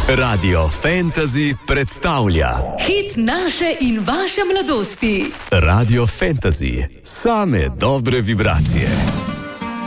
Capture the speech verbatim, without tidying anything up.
Radio Fantasy predstavlja hit naše in vaše mladosti. Radio Fantasy, same dobre vibracije.